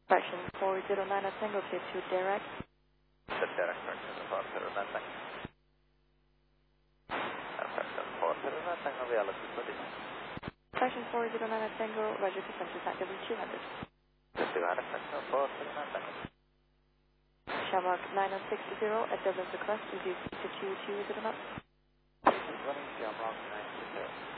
Fashion 409 at Tango, clear to direct. Direct Fashion 409 Tango. Fashion 409 Tango, reality for this. Fashion 409 at Tango, Roger, consensus at W200. 200 Fashion 409 Tango. Shamrock 9060 at Dublin's request, will you speak to 220 knots? This is running Shamrock 960.